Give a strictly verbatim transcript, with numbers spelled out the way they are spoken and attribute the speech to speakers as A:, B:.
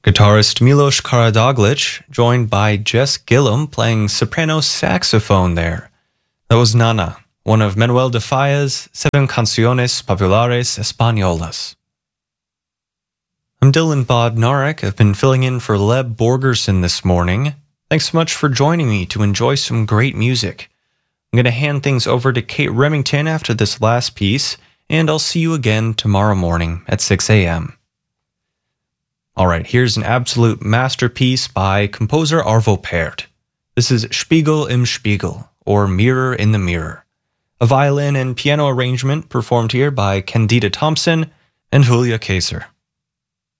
A: Guitarist Milos Karadoglic, joined by Jess Gillum playing soprano saxophone there. That was Nana, one of Manuel de Falla's Seven Canciones Populares Españolas. I'm Dylan Bodnarek. I've been filling in for Leb Borgerson this morning. Thanks so much for joining me to enjoy some great music. I'm going to hand things over to Kate Remington after this last piece, and I'll see you again tomorrow morning at six a.m. Alright, here's an absolute masterpiece by composer Arvo Pärt. This is Spiegel im Spiegel, or Mirror in the Mirror. A violin and piano arrangement performed here by Candida Thompson and Julia Kaiser.